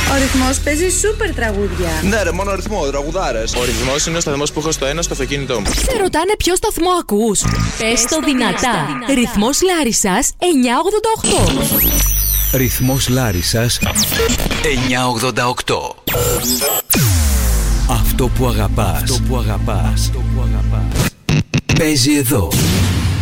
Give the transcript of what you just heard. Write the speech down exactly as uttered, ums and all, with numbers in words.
Ο ρυθμός παίζει σούπερ τραγούδια. Ναι, ρε, μόνο ρυθμό, τραγουδάρες. Ο ρυθμός είναι ο σταθμός που έχω στο ένα στο αυτοκίνητό μου. Σε ρωτάνε ποιο σταθμό ακούς. Πες το δυνατά. Ρυθμός Λάρισσας εννιακόσια ογδόντα οκτώ. Ρυθμός Λάρισσας εννιακόσια ογδόντα οκτώ. Αυτό που αγαπάς. Αυτό που αγαπάς. Παίζει εδώ.